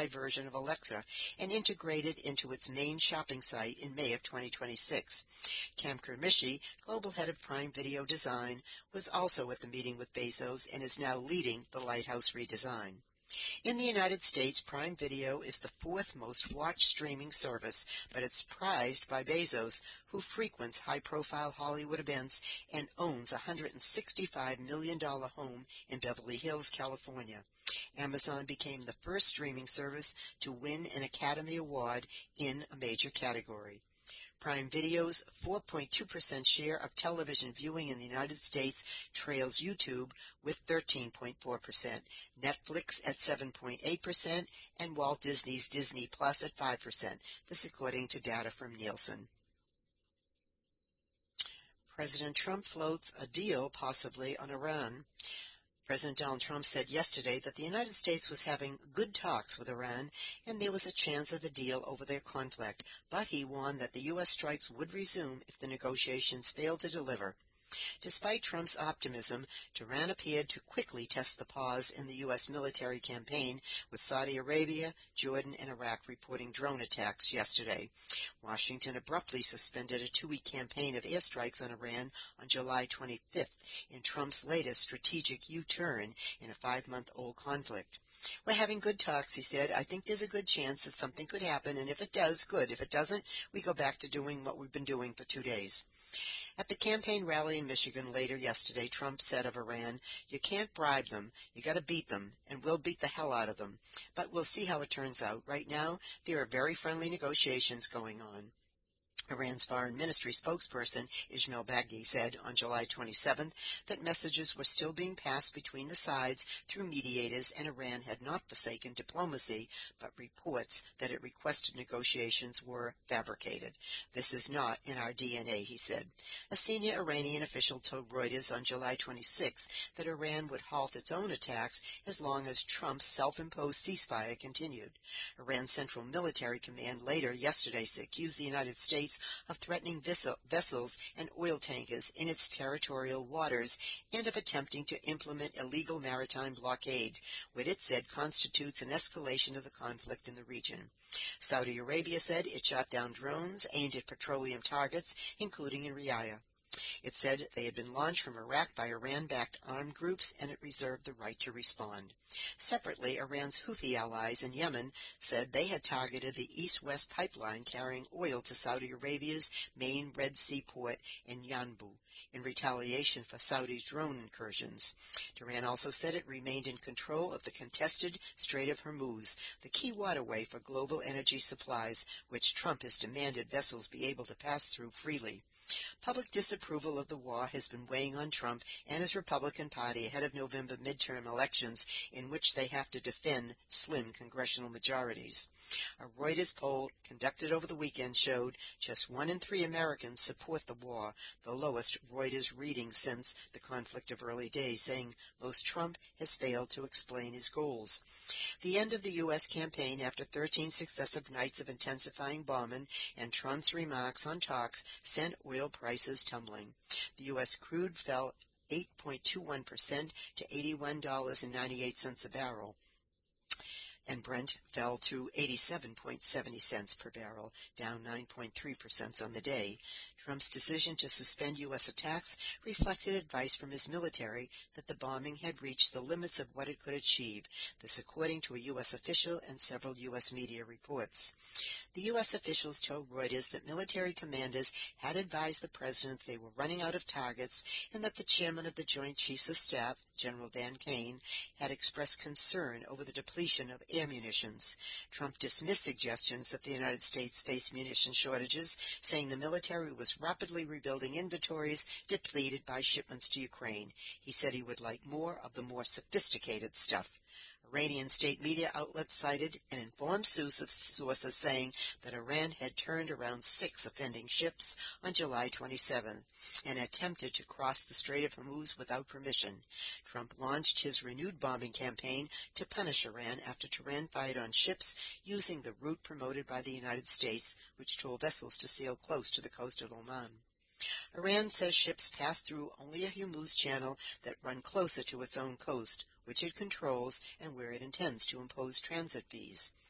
version of Alexa and integrated into its main shopping site in May of 2026. Cam Kermishi, global head of Prime Video Design, was also at the meeting with Bezos and is now leading the Lighthouse redesign. In the United States, Prime Video is the fourth most watched streaming service, but it's prized by Bezos, who frequents high-profile Hollywood events and owns a $165 million home in Beverly Hills, California. Amazon became the first streaming service to win an Academy Award in a major category. Prime Video's 4.2% share of television viewing in the United States trails YouTube with 13.4%, Netflix at 7.8%, and Walt Disney's Disney Plus at 5%. This according to data from Nielsen. President Trump floats a deal possibly on Iran. President Donald Trump said yesterday that the United States was having good talks with Iran and there was a chance of a deal over their conflict, but he warned that the U.S. strikes would resume if the negotiations failed to deliver. Despite Trump's optimism, Tehran appeared to quickly test the pause in the U.S. military campaign, with Saudi Arabia, Jordan, and Iraq reporting drone attacks yesterday. Washington abruptly suspended a two-week campaign of airstrikes on Iran on July 25th, in Trump's latest strategic U-turn in a 5-month-old conflict. We're having good talks, he said. I think there's a good chance that something could happen, and if it does, good. If it doesn't, we go back to doing what we've been doing for 2 days. At the campaign rally in Michigan later yesterday, Trump said of Iran, "You can't bribe them, you got to beat them, and we'll beat the hell out of them. But we'll see how it turns out. Right now, there are very friendly negotiations going on." Iran's foreign ministry spokesperson Ismail Baghi said on July 27th that messages were still being passed between the sides through mediators and Iran had not forsaken diplomacy, but reports that it requested negotiations were fabricated. "This is not in our DNA," he said. A senior Iranian official told Reuters on July 26th that Iran would halt its own attacks as long as Trump's self-imposed ceasefire continued. Iran's Central Military Command later yesterday accused the United States of threatening vessels and oil tankers in its territorial waters and of attempting to implement illegal maritime blockade, what it said constitutes an escalation of the conflict in the region. Saudi Arabia said it shot down drones aimed at petroleum targets, including in Riyadh. It said they had been launched from Iraq by Iran-backed armed groups, and it reserved the right to respond. Separately, Iran's Houthi allies in Yemen said they had targeted the east-west pipeline carrying oil to Saudi Arabia's main Red Sea port in Yanbu, in retaliation for Saudi's drone incursions. Tehran also said it remained in control of the contested Strait of Hormuz, the key waterway for global energy supplies, which Trump has demanded vessels be able to pass through freely. Public disapproval of the war has been weighing on Trump and his Republican Party ahead of November midterm elections, in which they have to defend slim congressional majorities. A Reuters poll conducted over the weekend showed just 1 in 3 Americans support the war, the lowest Reuters reading since the conflict of early days, saying most Trump has failed to explain his goals. The end of the U.S. campaign after 13 successive nights of intensifying bombing and Trump's remarks on talks sent oil prices tumbling. The U.S. crude fell 8.21% to $81.98 a barrel, and Brent fell to 87.70 cents per barrel, down 9.3% on the day. Trump's decision to suspend U.S. attacks reflected advice from his military that the bombing had reached the limits of what it could achieve, this according to a U.S. official and several U.S. media reports. The U.S. officials told Reuters that military commanders had advised the president they were running out of targets and that the chairman of the Joint Chiefs of Staff, General Dan Kane, had expressed concern over the depletion of air munitions. Trump dismissed suggestions that the United States faced munition shortages, saying the military was rapidly rebuilding inventories depleted by shipments to Ukraine. He said he would like more of the more sophisticated stuff. Iranian state media outlets cited an informed source of sources saying that Iran had turned around 6 offending ships on July 27th and attempted to cross the Strait of Hormuz without permission. Trump launched his renewed bombing campaign to punish Iran after Tehran fired on ships using the route promoted by the United States, which told vessels to sail close to the coast of Oman. Iran says ships pass through only a Hormuz channel that run closer to its own coast, which it controls and where it intends to impose transit fees.